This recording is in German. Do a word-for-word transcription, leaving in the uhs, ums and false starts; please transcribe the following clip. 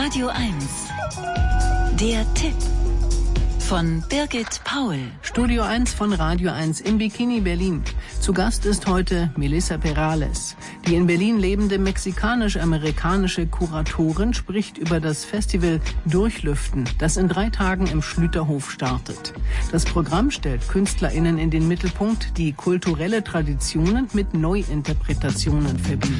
Radio eins. Der Tipp von Birgit Paul. Studio eins von Radio eins in Bikini, Berlin. Zu Gast ist heute Melissa Perales. Die in Berlin lebende mexikanisch-amerikanische Kuratorin spricht über das Festival Durchlüften, das in drei Tagen im Schlüterhof startet. Das Programm stellt KünstlerInnen in den Mittelpunkt, die kulturelle Traditionen mit Neuinterpretationen verbinden.